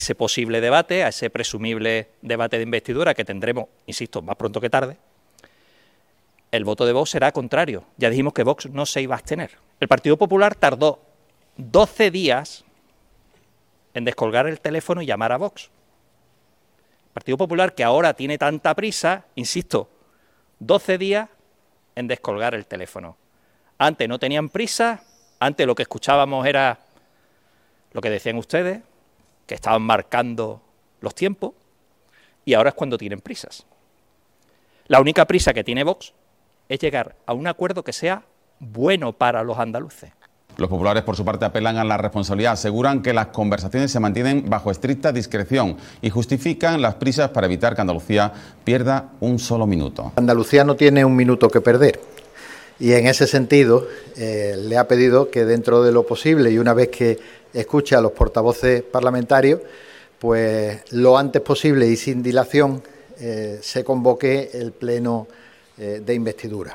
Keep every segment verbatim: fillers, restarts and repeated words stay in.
ese posible debate, a ese presumible debate de investidura que tendremos, insisto, más pronto que tarde, el voto de Vox será contrario. Ya dijimos que Vox no se iba a abstener. El Partido Popular tardó doce días en descolgar el teléfono y llamar a Vox. El Partido Popular, que ahora tiene tanta prisa, insisto, doce días en descolgar el teléfono. Antes no tenían prisa, antes lo que escuchábamos era lo que decían ustedes, que estaban marcando los tiempos, y ahora es cuando tienen prisas. La única prisa que tiene Vox es llegar a un acuerdo que sea bueno para los andaluces. Los populares, por su parte, apelan a la responsabilidad, aseguran que las conversaciones se mantienen bajo estricta discreción y justifican las prisas para evitar que Andalucía pierda un solo minuto. Andalucía no tiene un minuto que perder y en ese sentido eh, le ha pedido que dentro de lo posible y una vez que escuche a los portavoces parlamentarios, pues lo antes posible y sin dilación eh, se convoque el pleno eh, de investidura.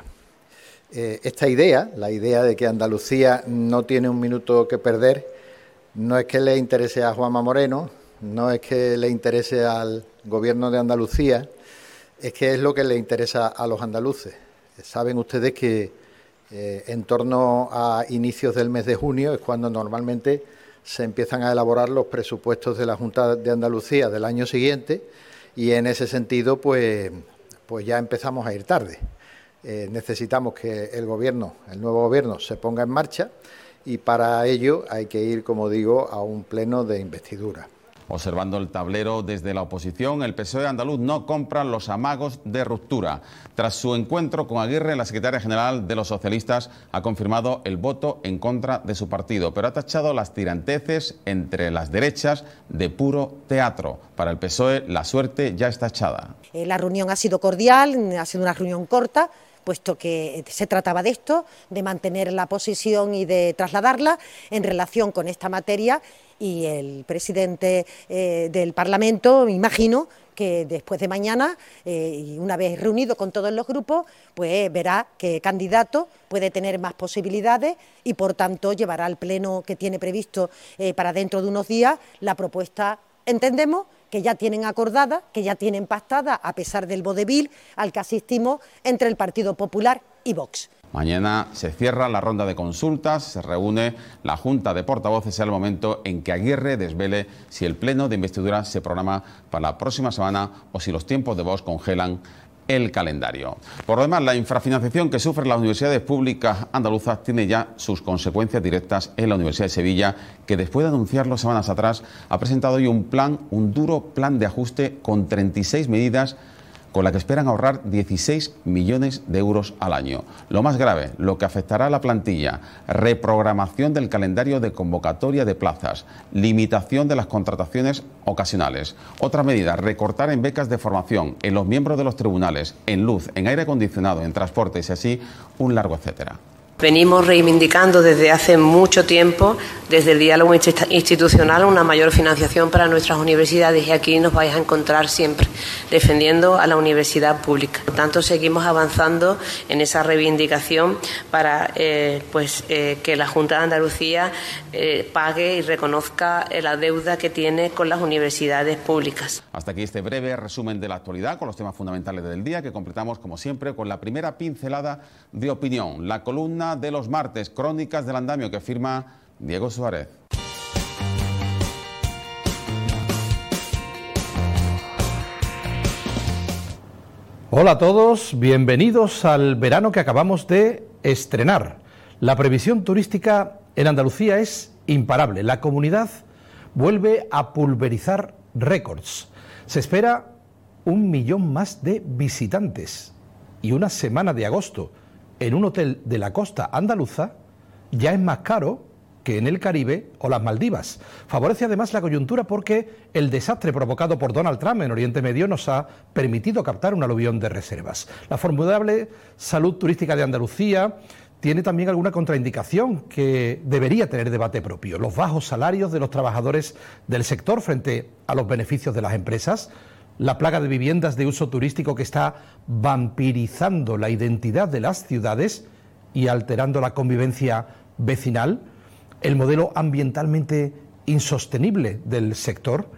Eh, esta idea, la idea de que Andalucía no tiene un minuto que perder, no es que le interese a Juanma Moreno, no es que le interese al Gobierno de Andalucía, es que es lo que le interesa a los andaluces. Saben ustedes que eh, en torno a inicios del mes de junio es cuando normalmente se empiezan a elaborar los presupuestos de la Junta de Andalucía del año siguiente y en ese sentido pues, pues ya empezamos a ir tarde. Eh, necesitamos que el Gobierno, el nuevo Gobierno, se ponga en marcha y para ello hay que ir, como digo, a un pleno de investidura. Observando el tablero desde la oposición, el P S O E andaluz no compra los amagos de ruptura. Tras su encuentro con Aguirre, la secretaria general de los socialistas ha confirmado el voto en contra de su partido, pero ha tachado las tiranteces entre las derechas de puro teatro. Para el P S O E, la suerte ya está echada. Eh, la reunión ha sido cordial, ha sido una reunión corta, puesto que se trataba de esto, de mantener la posición y de trasladarla en relación con esta materia, y el presidente eh, del Parlamento, me imagino que después de mañana, eh, y una vez reunido con todos los grupos, pues verá qué candidato puede tener más posibilidades y por tanto llevará al pleno que tiene previsto eh, para dentro de unos días la propuesta, entendemos, que ya tienen acordada, que ya tienen pactada, a pesar del vodevil al que asistimos entre el Partido Popular y Vox. Mañana se cierra la ronda de consultas, se reúne la Junta de Portavoces, será el momento en que Aguirre desvele si el pleno de investidura se programa para la próxima semana o si los tiempos de Vox congelan el calendario. Por lo demás, la infrafinanciación que sufren las universidades públicas andaluzas tiene ya sus consecuencias directas en la Universidad de Sevilla, que después de anunciarlo semanas atrás ha presentado hoy un plan, un duro plan de ajuste con treinta y seis medidas con la que esperan ahorrar dieciséis millones de euros al año. Lo más grave, lo que afectará a la plantilla, reprogramación del calendario de convocatoria de plazas, limitación de las contrataciones ocasionales. Otra medida, recortar en becas de formación, en los miembros de los tribunales, en luz, en aire acondicionado, en transportes y así un largo etcétera. Venimos reivindicando desde hace mucho tiempo, desde el diálogo institucional, una mayor financiación para nuestras universidades y aquí nos vais a encontrar siempre defendiendo a la universidad pública. Por tanto, seguimos avanzando en esa reivindicación para eh, pues, eh, que la Junta de Andalucía eh, pague y reconozca la deuda que tiene con las universidades públicas. Hasta aquí este breve resumen de la actualidad con los temas fundamentales del día que completamos, como siempre, con la primera pincelada de opinión, la columna de los martes, Crónicas del Andamio, que firma Diego Suárez. Hola a todos, bienvenidos al verano que acabamos de estrenar. La previsión turística en Andalucía es imparable. La comunidad vuelve a pulverizar récords. Se espera un millón más de visitantes y una semana de agosto en un hotel de la costa andaluza ya es más caro que en el Caribe o las Maldivas. Favorece además la coyuntura porque el desastre provocado por Donald Trump en Oriente Medio nos ha permitido captar un aluvión de reservas. La formidable salud turística de Andalucía tiene también alguna contraindicación que debería tener debate propio. Los bajos salarios de los trabajadores del sector frente a los beneficios de las empresas, la plaga de viviendas de uso turístico que está vampirizando la identidad de las ciudades y alterando la convivencia vecinal, el modelo ambientalmente insostenible del sector,